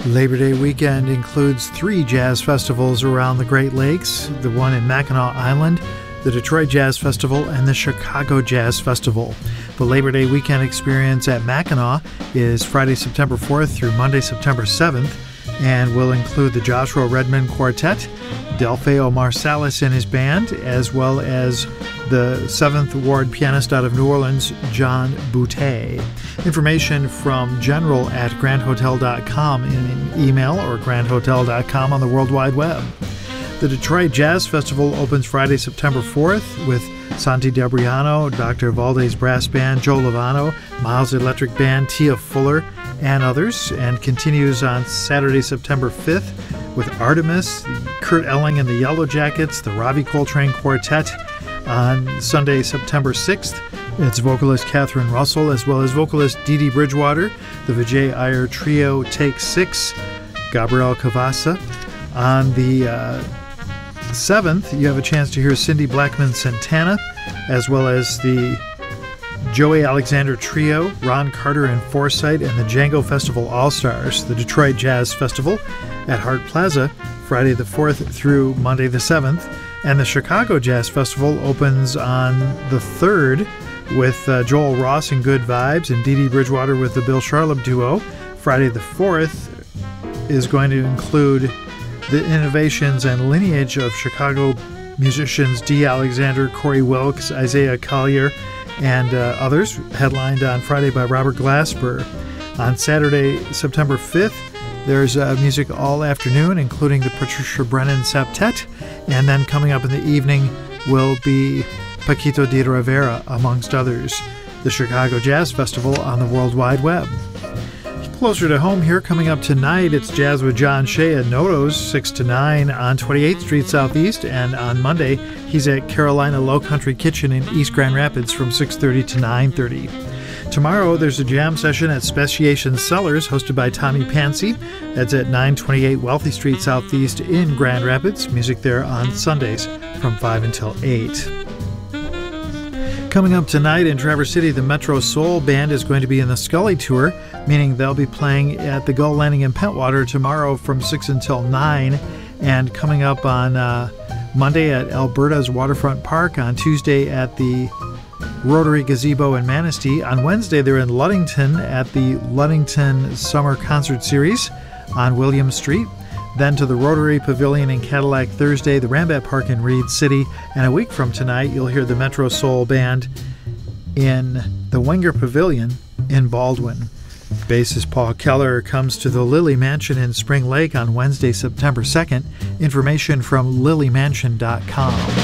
Labor Day weekend includes 3 jazz festivals around the Great Lakes, the one in Mackinac Island, the Detroit Jazz Festival, and the Chicago Jazz Festival. The Labor Day weekend experience at Mackinac is Friday, September 4th through Monday, September 7th, and will include the Joshua Redman Quartet, Delfeo Marsalis and his band, as well as the 7th Ward pianist out of New Orleans, John Boutte. Information from General at grandhotel.com in an email or grandhotel.com on the World Wide Web. The Detroit Jazz Festival opens Friday, September 4th with Santi Debriano, Dr. Valdez Brass Band, Joe Lovano, Miles Electric Band, Tia Fuller, and others, and continues on Saturday, September 5th with Artemis, Kurt Elling and the Yellow Jackets, the Ravi Coltrane Quartet. On Sunday, September 6th, it's vocalist Catherine Russell, as well as vocalist Dee Dee Bridgewater, the Vijay Iyer Trio Take 6, Gabriel Cavassa. On the 7th, you have a chance to hear Cindy Blackman Santana, as well as the Joey Alexander Trio, Ron Carter and Foresight, and the Django Festival All-Stars, the Detroit Jazz Festival at Hart Plaza, Friday the 4th through Monday the 7th, and the Chicago Jazz Festival opens on the 3rd with Joel Ross and Good Vibes and Dee Dee Bridgewater with the Bill Charlap Duo. Friday the 4th is going to include the innovations and lineage of Chicago musicians Dee Alexander, Corey Wilkes, Isaiah Collier, and others, headlined on Friday by Robert Glasper. On Saturday, September 5th, there's music all afternoon, including the Patricia Brennan Septet, and then coming up in the evening will be Paquito de Rivera, amongst others. The Chicago Jazz Festival on the World Wide Web. Closer to home here, coming up tonight, it's Jazz with John Shea at Noto's, 6 to 9 on 28th Street Southeast, and on Monday, he's at Carolina Low Country Kitchen in East Grand Rapids from 6:30 to 9:30. Tomorrow, there's a jam session at Speciation Cellars, hosted by Tommy Pansy. That's at 928 Wealthy Street Southeast in Grand Rapids. Music there on Sundays from 5 until 8. Coming up tonight in Traverse City, the Metro Soul Band is going to be in the Scully Tour, meaning they'll be playing at the Gull Landing in Pentwater tomorrow from 6 until 9, and coming up on Monday at Alberta's Waterfront Park, on Tuesday at the Rotary Gazebo in Manistee. On Wednesday, they're in Ludington at the Ludington Summer Concert Series on William Street. Then to the Rotary Pavilion in Cadillac Thursday, the Rambat Park in Reed City, and a week from tonight, you'll hear the Metro Soul Band in the Wenger Pavilion in Baldwin. Bassist Paul Keller comes to the Lily Mansion in Spring Lake on Wednesday, September 2nd. Information from lilymansion.com.